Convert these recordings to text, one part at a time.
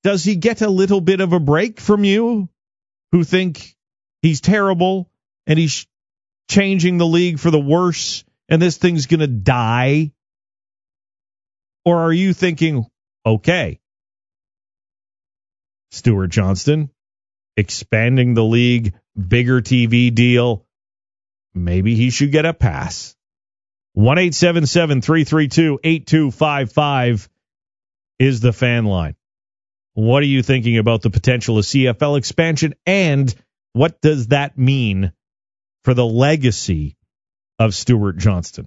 Does he get a little bit of a break from you who think he's terrible and he's changing the league for the worse and this thing's going to die? Or are you thinking, okay, Stuart Johnston, expanding the league, bigger TV deal, maybe he should get a pass? 1-877-332-8255 is the fan line. What are you thinking about the potential of CFL expansion, and what does that mean for the legacy of Stuart Johnston?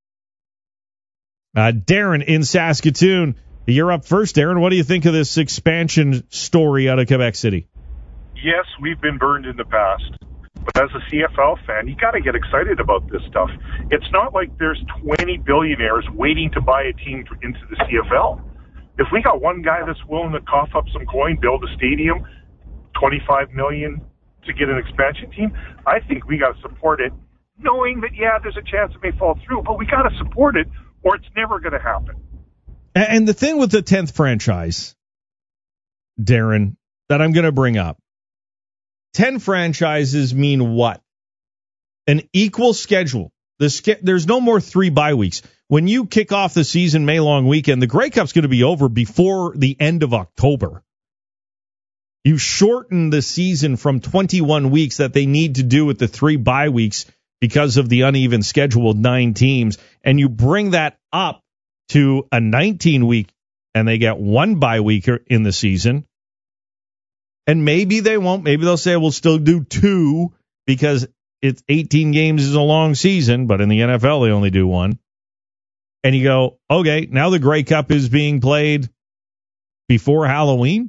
Darren in Saskatoon, you're up first. Darren, what do you think of this expansion story out of Quebec City? Yes, we've been burned in the past. But as a CFL fan, you got to get excited about this stuff. It's not like there's 20 billionaires waiting to buy a team into the CFL. If we got one guy that's willing to cough up some coin, build a stadium, $25 million to get an expansion team, I think we got to support it, knowing that, yeah, there's a chance it may fall through, but we got to support it or it's never going to happen. And the thing with the 10th franchise, Darren, that I'm going to bring up, 10 franchises mean what? An equal schedule. There's no more 3 bye weeks. When you kick off the season May long weekend, the Grey Cup's going to be over before the end of October. You shorten the season from 21 weeks that they need to do with the 3 bye weeks because of the uneven schedule of 9 teams, and you bring that up to a 19-week, and they get 1 bye week in the season. And maybe they won't. Maybe they'll say we'll still do 2 because it's 18 games is a long season, but in the NFL they only do 1. And you go, okay, now the Grey Cup is being played before Halloween,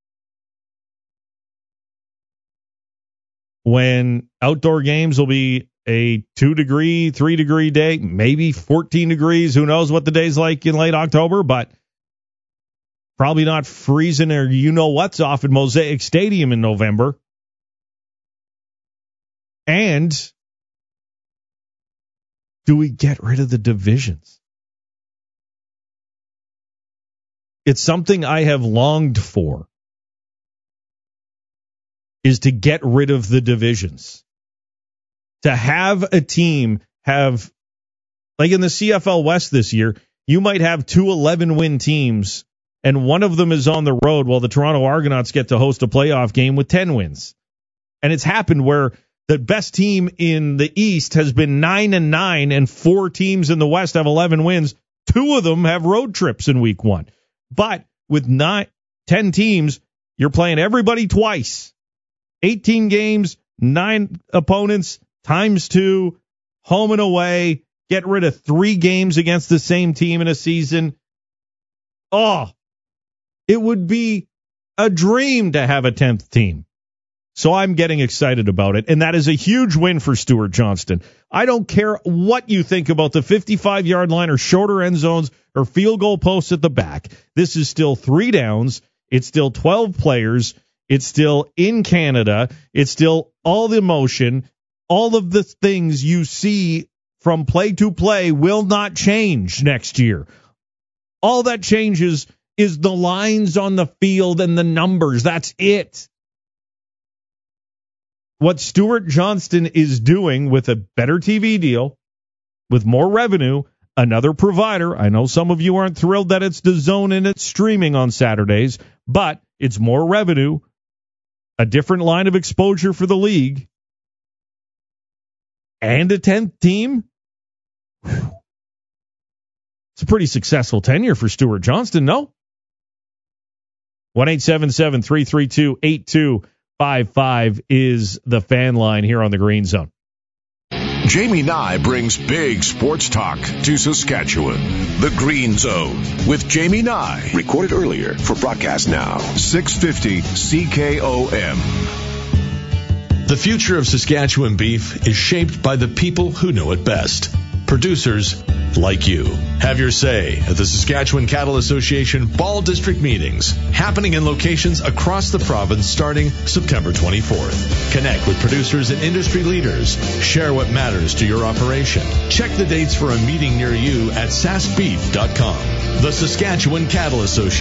when outdoor games will be a 2-degree, 3-degree day, maybe 14 degrees. Who knows what the day's like in late October, but probably not freezing or you-know-what's off at Mosaic Stadium in November. And do we get rid of the divisions? It's something I have longed for, is to get rid of the divisions. To have a team have, like in the CFL West this year, you might have 2 11-win teams, and one of them is on the road while the Toronto Argonauts get to host a playoff game with 10 wins. And it's happened where the best team in the East has been 9-9, and 4 teams in the West have 11 wins. 2 of them have road trips in week 1. But with 10 teams, you're playing everybody twice. 18 games, 9 opponents, times 2, home and away. Get rid of 3 games against the same team in a season. Oh, it would be a dream to have a 10th team. So I'm getting excited about it, and that is a huge win for Stuart Johnston. I don't care what you think about the 55-yard line or shorter end zones or field goal posts at the back. This is still 3 downs. It's still 12 players. It's still in Canada. It's still all the emotion. All of the things you see from play to play will not change next year. All that changes is the lines on the field and the numbers. That's it. What Stuart Johnston is doing with a better TV deal, with more revenue, another provider. I know some of you aren't thrilled that it's DAZN and it's streaming on Saturdays, but it's more revenue, a different line of exposure for the league, and a 10th team. Whew. It's a pretty successful tenure for Stuart Johnston, no? 1-877-332-8255 is the fan line here on the Green Zone. Jamie Nye brings big sports talk to Saskatchewan. The Green Zone with Jamie Nye. Recorded earlier for broadcast now. 650 CKOM. The future of Saskatchewan beef is shaped by the people who know it best. Producers like you. Have your say at the Saskatchewan Cattle Association Ball District meetings, happening in locations across the province starting September 24th. Connect with producers and industry leaders. Share what matters to your operation. Check the dates for a meeting near you at saskbeef.com. The Saskatchewan Cattle Association.